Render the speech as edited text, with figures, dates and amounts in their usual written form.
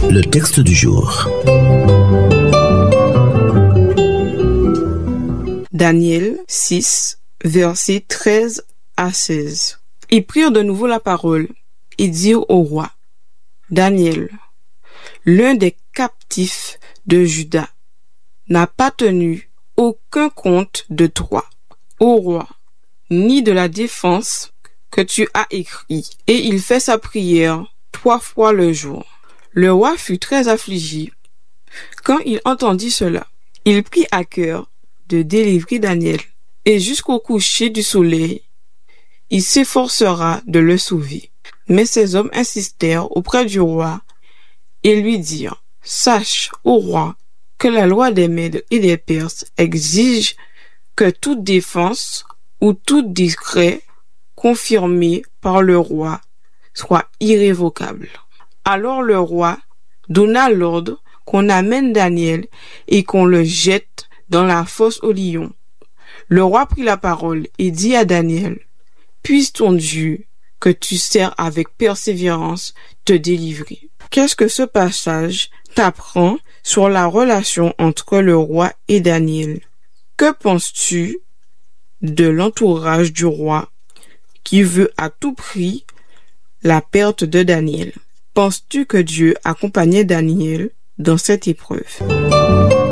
Le texte du jour. Daniel 6, versets 13 à 16. Ils prirent de nouveau la parole et dirent au roi: Daniel, l'un des captifs de Juda, n'a pas tenu aucun compte de toi, ô roi, ni de la défense que tu as écrit, et il fait sa prière 3 fois le jour. Le roi fut très affligé quand il entendit cela. Il prit à cœur de délivrer Daniel, et jusqu'au coucher du soleil, il s'efforcera de le sauver. Mais ces hommes insistèrent auprès du roi et lui dirent: Sache, ô roi, que la loi des Mèdes et des Perses exige que toute défense ou tout décret confirmé par le roi soit irrévocable. Alors le roi donna l'ordre qu'on amène Daniel et qu'on le jette dans la fosse aux lions. Le roi prit la parole et dit à Daniel: Puisse ton Dieu, que tu sers avec persévérance, te délivrer. Qu'est-ce que ce passage t'apprend sur la relation entre le roi et Daniel? Que penses-tu de l'entourage du roi qui veut à tout prix la perte de Daniel? Penses-tu que Dieu accompagnait Daniel dans cette épreuve?